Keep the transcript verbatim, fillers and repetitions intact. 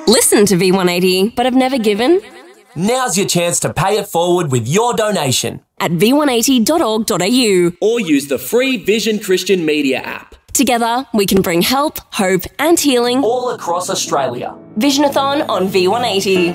Listen to V one eighty, but have never given? Now's your chance to pay it forward with your donation At v one eighty dot org dot a u. or use the free Vision Christian Media app. Together, we can bring help, hope and healing All across Australia. Visionathon on V one eighty.